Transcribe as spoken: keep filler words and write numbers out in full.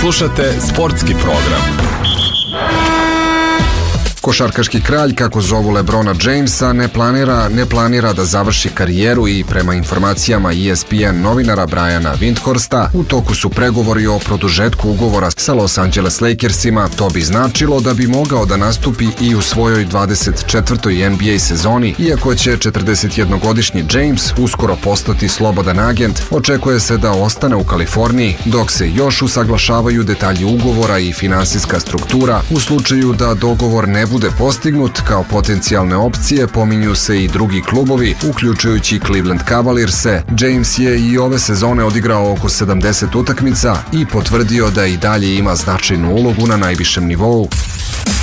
Slušate sportski program. Košarkaški kralj, kako zovu LeBrona Jamesa, ne planira, ne planira da završi karijeru i prema informacijama E S P N novinara Briana Windhorsta, u toku su pregovori o produžetku ugovora sa Los Angeles Lakersima. To bi značilo da bi mogao da nastupi i u svojoj dvadeset četvrtoj N B A sezoni, iako će četrdesetjednogodišnji James uskoro postati slobodan agent. Očekuje se da ostane u Kaliforniji, dok se još usaglašavaju detalji ugovora i finansijska struktura. U slučaju da dogovor ne bude postignut, kao potencijalne opcije pominju se i drugi klubovi, uključujući Cleveland Cavalierse. James je i ove sezone odigrao oko sedamdeset utakmica i potvrdio da i dalje ima značajnu ulogu na najvišem nivou.